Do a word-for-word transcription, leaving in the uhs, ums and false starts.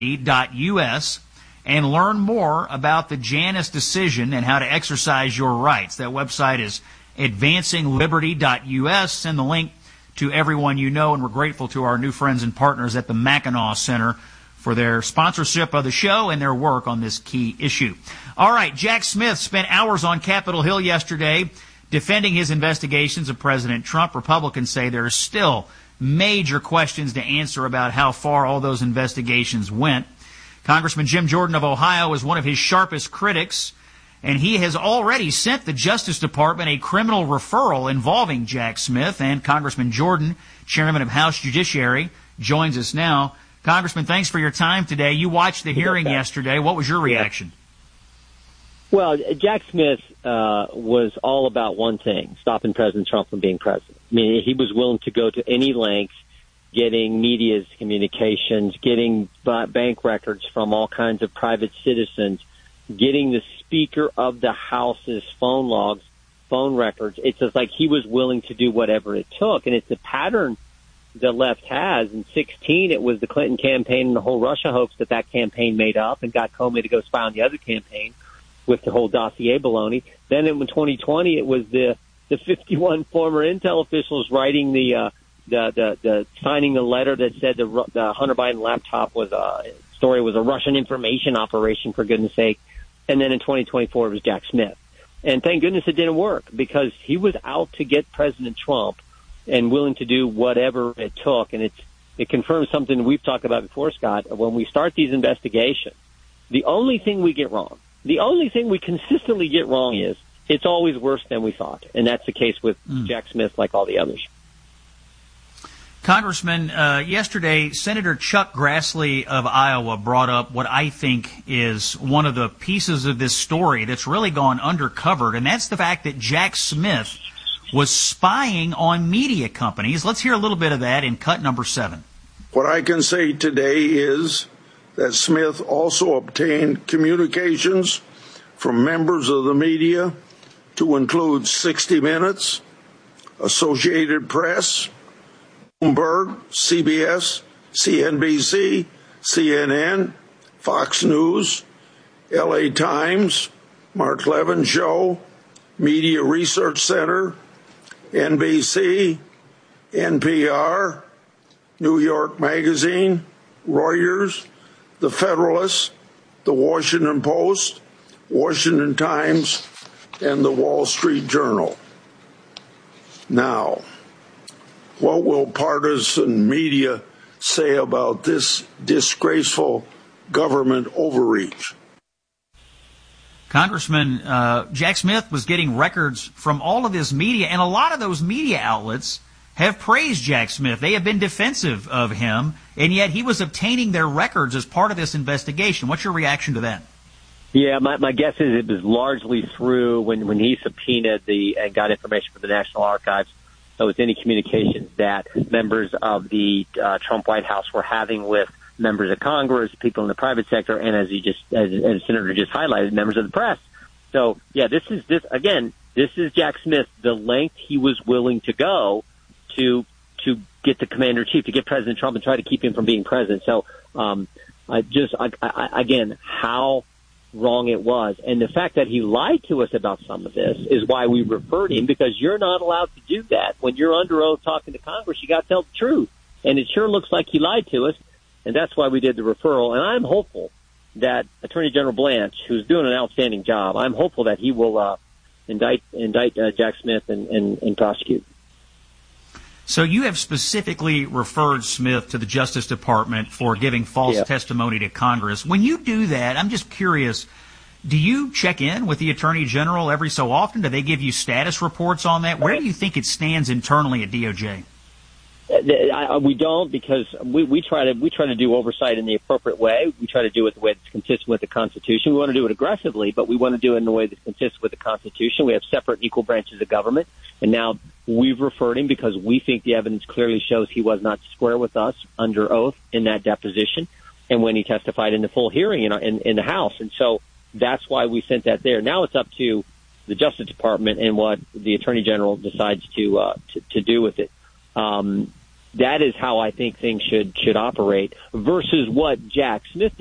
dot U S and learn more about the Janus decision and how to exercise your rights. That website is advancing liberty dot U S. Send the link to everyone you know, and we're grateful to our new friends and partners at the Mackinac Center for their sponsorship of the show and their work on this key issue. All right, Jack Smith spent hours on Capitol Hill yesterday defending his investigations of President Trump. Republicans say there are still major questions to answer about how far all those investigations went. Congressman Jim Jordan of Ohio is one of his sharpest critics, and he has already sent the Justice Department a criminal referral involving Jack Smith. And Congressman Jordan, chairman of House Judiciary, joins us now. Congressman, thanks for your time today. You watched the hearing yesterday. What was your reaction? Well, Jack Smith uh, was all about one thing, stopping President Trump from being president. I mean, he was willing to go to any length, getting media's communications, getting bank records from all kinds of private citizens, getting the Speaker of the House's phone logs, phone records. It's just like he was willing to do whatever it took. And it's a pattern the left has. In sixteen, it was the Clinton campaign and the whole Russia hoax that that campaign made up and got Comey to go spy on the other campaign with the whole dossier baloney. Then in twenty twenty, it was the, the fifty-one former Intel officials writing the, uh, the, the, the signing the letter that said the, the Hunter Biden laptop was a story was a Russian information operation, for goodness sake. And then in twenty twenty-four, it was Jack Smith. And thank goodness it didn't work, because he was out to get President Trump and willing to do whatever it took. And it's, it confirms something we've talked about before, Scott. When we start these investigations, the only thing we get wrong, the only thing we consistently get wrong is it's always worse than we thought. And that's the case with mm. Jack Smith, like all the others. Congressman, uh, yesterday, Senator Chuck Grassley of Iowa brought up what I think is one of the pieces of this story that's really gone undercovered, and that's the fact that Jack Smith was spying on media companies. Let's hear a little bit of that in cut number seven. What I can say today is that Smith also obtained communications from members of the media, to include sixty minutes, Associated Press, Bloomberg, C B S, C N B C, C N N, Fox News, L A Times, Mark Levin Show, Media Research Center, N B C, N P R, New York Magazine, Reuters, The Federalist, The Washington Post, Washington Times, and The Wall Street Journal. Now, what will partisan media say about this disgraceful government overreach? Congressman, uh, Jack Smith was getting records from all of his media, and a lot of those media outlets have praised Jack Smith. They have been defensive of him, and yet he was obtaining their records as part of this investigation. What's your reaction to that? Yeah, my, my guess is it was largely through when, when he subpoenaed the and got information from the National Archives. So it's any communications that members of the uh, Trump White House were having with members of Congress, people in the private sector, and as you just, as, as Senator just highlighted, members of the press. So yeah, this is this again. This is Jack Smith. The length he was willing to go to to get the commander in chief, to get President Trump and try to keep him from being president. So um, I just I, I, again, how wrong it was. And the fact that he lied to us about some of this is why we referred him, because you're not allowed to do that. When you're under oath talking to Congress, you got to tell the truth. And it sure looks like he lied to us, and that's why we did the referral. And I'm hopeful that Attorney General Blanche, who's doing an outstanding job, I'm hopeful that he will uh, indict indict uh, Jack Smith and, and, and prosecute. So you have specifically referred Smith to the Justice Department for giving false yeah. testimony to Congress. When you do that, I'm just curious, do you check in with the Attorney General every so often? Do they give you status reports on that? Where do you think it stands internally at D O J? I, we don't, because we, we try to we try to do oversight in the appropriate way. We try to do it the way that's consistent with the Constitution. We want to do it aggressively, but we want to do it in a way that's consistent with the Constitution. We have separate and equal branches of government, and now we've referred him because we think the evidence clearly shows he was not square with us under oath in that deposition and when he testified in the full hearing in, in, in the House. And so that's why we sent that there. Now it's up to the Justice Department and what the Attorney General decides to uh, to, to do with it. Um, that is how I think things should should operate versus what Jack Smith did.